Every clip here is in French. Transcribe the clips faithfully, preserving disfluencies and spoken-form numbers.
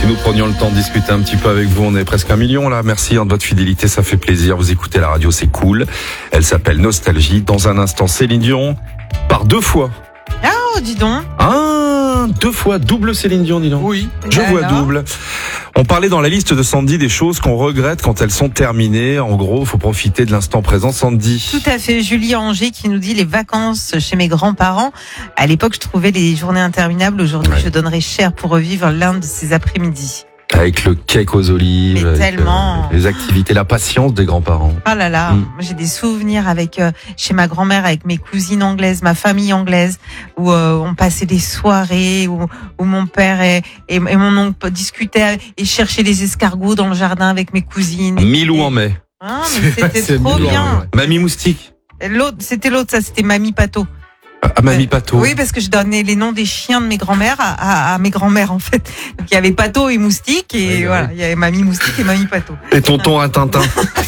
nous prenions le temps de discuter un petit peu avec vous. On est presque un million là. Merci de votre fidélité, ça fait plaisir. Vous écoutez la radio, c'est cool. Elle s'appelle Nostalgie. Dans un instant, Céline Dion par deux fois. Oh, dis donc. Ah, deux fois double Céline Dion, dis donc. Oui. Je vois Alors double. On parlait dans la liste de Sandy des choses qu'on regrette quand elles sont terminées. En gros, il faut profiter de l'instant présent, Sandy. Tout à fait. Julie Angers qui nous dit les vacances chez mes grands-parents. À l'époque, je trouvais les journées interminables. Aujourd'hui, Ouais. je donnerais cher pour revivre l'un de ces après-midi. Avec le cake aux olives, Mais avec, tellement. euh, les activités, la patience des grands-parents. Oh là là, Mm. j'ai des souvenirs avec euh, chez ma grand-mère, avec mes cousines anglaises, ma famille anglaise, où euh, on passait des soirées, où, où mon père et, et, et mon oncle discutaient et cherchaient les escargots dans le jardin avec mes cousines. Milou en mai. Ah, mais c'était C'est trop mignon, bien. ouais. Mamie moustique. L'autre, c'était l'autre, ça, c'était Mamie Pato. Ah, Mamie Pato. Oui, parce que je donnais les noms des chiens de mes grands-mères à, à, à mes grands-mères, en fait. Donc, il y avait Pato et Moustique, et Oui, voilà, oui. il y avait Mamie Moustique et Mamie Pato. Et tonton à Tintin.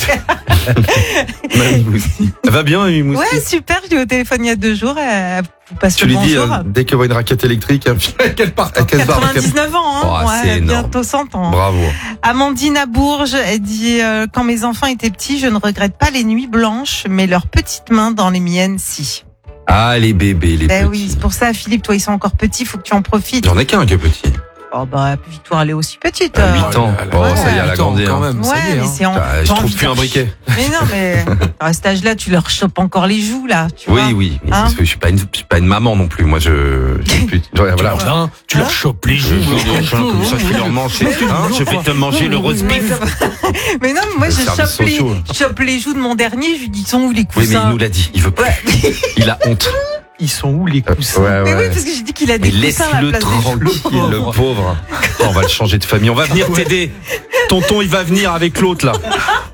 Mamie moustique. Elle va bien, Mamie moustique? Ouais, super, je l'ai au téléphone il y a deux jours, elle vous passe Tu le lui dis, bonjour. euh, dès qu'il voit une raquette électrique, hein, Qu'elle parte. qu'elle part. quatre-vingt-dix-neuf ans, hein. Oh, c'est Ouais, énorme. bientôt cent ans. Bravo. Amandine à Bourges, elle dit euh, quand mes enfants étaient petits, je ne regrette pas les nuits blanches, mais leurs petites mains dans les miennes, si. Ah, les bébés, les Ben petits. oui, c'est pour ça, Philippe, toi, ils sont encore petits, faut que tu en profites. J'en ai qu'un qui est petit. Oh bah, Victoire, elle est aussi petite. À euh. huit ans. là là. Oh, Ouais. ça y est, elle a Huit ans, grandi. quand hein. même. ça Ouais, y est, mais hein. c'est en. Ah, j'ai je envie trouve de plus un leur- briquet. Mais non, mais à cet âge-là, tu leur chopes encore les joues, là. Tu Oui, vois. oui. Mais Hein parce que je suis pas une, je suis pas une maman non plus. Moi, je, je, plus, voilà. Tu leur donnes, tu leur Hein chopes les joues. Comme ça, je vais leur manger. Hein, je vais te manger le roast Mais, beef. ça va. Mais non, mais moi, Les je services chope les, sociaux. je chope les joues de mon dernier, je lui dis, ils sont où les Oui, mais il coussins? nous l'a dit. Il veut plus. Ouais. Il a honte. Ils sont où les Euh, coussins? ouais, Mais ouais. oui, parce que j'ai dit qu'il a Mais des coussins à la laisse-le place des joues. tranquille, le pauvre. Oh, on va le changer de famille. On va venir t'aider. Tonton, il va venir avec l'autre, là.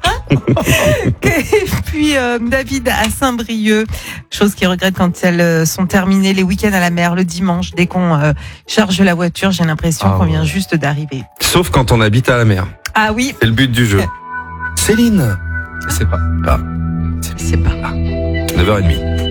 Et puis euh, David à Saint-Brieuc, chose qu'il regrette quand elles euh, sont terminées, les week-ends à la mer le dimanche, dès qu'on euh, charge la voiture, j'ai l'impression Ah qu'on ouais. vient juste d'arriver. Sauf quand on habite à la mer. Ah oui, C'est le but du jeu. Céline. Je sais pas. Ah, je sais pas. neuf heures trente.